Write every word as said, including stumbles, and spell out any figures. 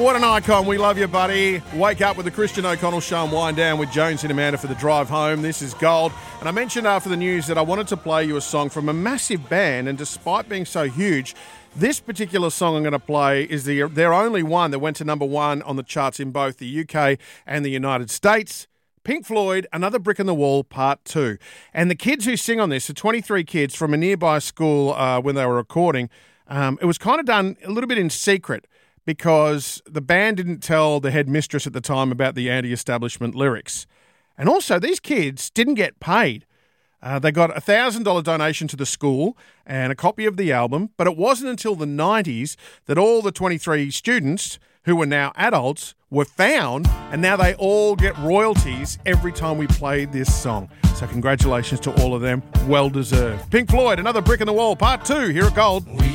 what an icon. We love you, buddy. Wake up with the Christian O'Connell show and wind down with Jones and Amanda for the drive home. This is gold. And I mentioned after the news that I wanted to play you a song from a massive band, and despite being so huge, this particular song I'm going to play is the, their only one that went to number one on the charts in both the U K and the United States. Pink Floyd, Another Brick in the Wall, Part two. And the kids who sing on this are twenty-three kids from a nearby school uh, when they were recording. Um, it was kind of done a little bit in secret because the band didn't tell the headmistress at the time about the anti-establishment lyrics. And also, these kids didn't get paid. Uh, they got a one thousand dollars donation to the school and a copy of the album, but it wasn't until the nineties that all the twenty-three students, who were now adults, were found, and now they all get royalties every time we play this song. So congratulations to all of them. Well deserved. Pink Floyd, Another Brick in the Wall, Part two, here at Gold. We